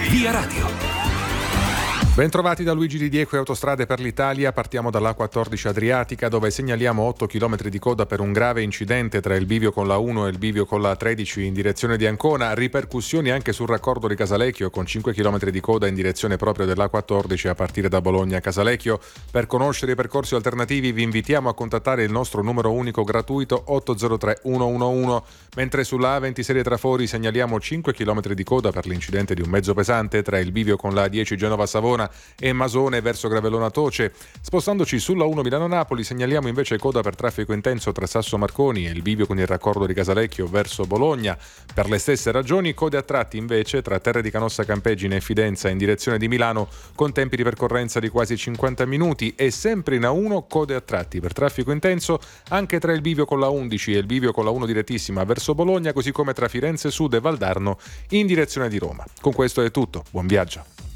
Via Radio. Bentrovati da Luigi Di Diego e Autostrade per l'Italia. Partiamo dalla A14 Adriatica, dove segnaliamo 8 km di coda per un grave incidente tra il bivio con la 1 e il bivio con la 13 in direzione di Ancona. Ripercussioni anche sul raccordo di Casalecchio, con 5 km di coda in direzione proprio dell'A14 a partire da Bologna a Casalecchio. Per conoscere i percorsi alternativi vi invitiamo a contattare il nostro numero unico gratuito 803 111, mentre sulla A20 serie Trafori segnaliamo 5 km di coda per l'incidente di un mezzo pesante tra il bivio con la A10 Genova-Savona e Masone verso Gravellona Toce. Spostandoci sulla 1 Milano-Napoli segnaliamo invece coda per traffico intenso tra Sasso Marconi e il bivio con il raccordo di Casalecchio verso Bologna. Per le stesse ragioni code a tratti invece tra Terre di Canossa Campegine e Fidenza in direzione di Milano con tempi di percorrenza di quasi 50 minuti, e sempre in A1 code a tratti per traffico intenso anche tra il bivio con la 11 e il bivio con la 1 direttissima verso Bologna, così come tra Firenze Sud e Valdarno in direzione di Roma. Con questo è tutto, buon viaggio.